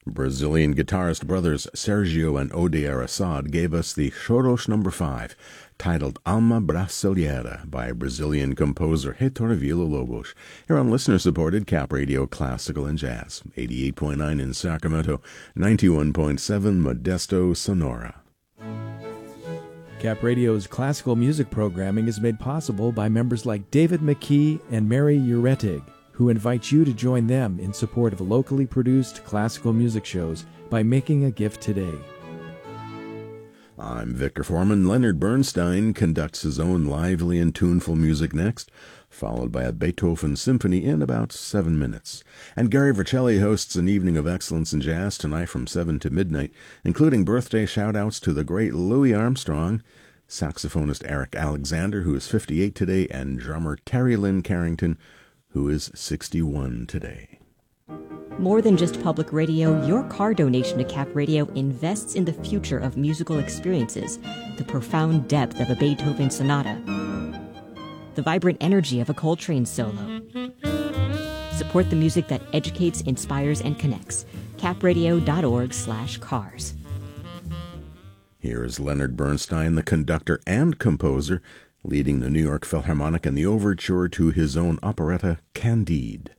Brazilian guitarist brothers Sergio and Odair Assad gave us the Choros No. 5, titled Alma Brasileira by Brazilian composer Heitor Villa-Lobos, here on listener-supported Cap Radio Classical and Jazz, 88.9 in Sacramento, 91.7 Modesto, Sonora. Cap Radio's classical music programming is made possible by members like David McKee and Mary Uretig, who invite you to join them in support of locally produced classical music shows by making a gift today. I'm Victor Foreman. Leonard Bernstein conducts his own lively and tuneful music next, followed by a Beethoven symphony in about 7 minutes. And Gary Vercelli hosts an evening of excellence in jazz tonight from 7 to midnight, including birthday shout-outs to the great Louis Armstrong, saxophonist Eric Alexander, who is 58 today, and drummer Terry Lynn Carrington, who is 61 today. More than just public radio, your car donation to Cap Radio invests in the future of musical experiences, the profound depth of a Beethoven sonata, the vibrant energy of a Coltrane solo. Support the music that educates, inspires, and connects. capradio.org/cars. Here is Leonard Bernstein, the conductor and composer, leading the New York Philharmonic in the overture to his own operetta, Candide.